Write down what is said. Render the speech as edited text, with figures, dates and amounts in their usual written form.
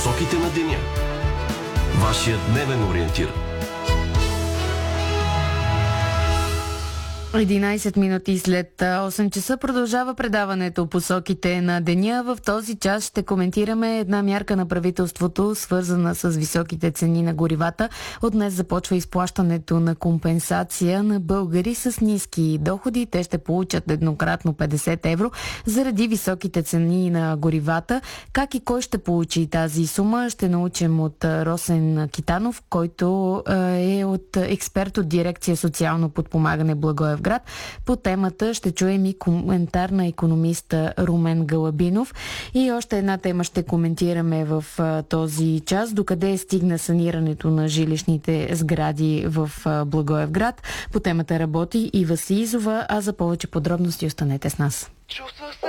посоките на деня. Вашия дневен ориентир. 11 минути след 8 часа продължава предаването посоките на деня. В този час ще коментираме една мярка на правителството, свързана с високите цени на горивата. От днес започва изплащането на компенсация на българи с ниски доходи. Те ще получат еднократно 50 евро заради високите цени на горивата. Как и кой ще получи тази сума, ще научим от Росен Китанов, който е от експерт от дирекция социално подпомагане Благоевград. По темата ще чуем и коментар на икономиста Румен Галабинов. И още една тема ще коментираме в този час. Докъде стигна санирането на жилищните сгради в Благоевград. По темата работи Ива Сиизова, а за повече подробности останете с нас.